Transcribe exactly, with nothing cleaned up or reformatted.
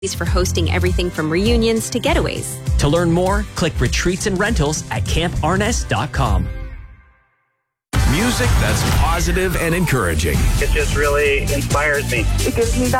for hosting everything from reunions to getaways. To learn more, click retreats and rentals at camp arness dot com. Music that's positive and encouraging. It just really inspires me. It gives me that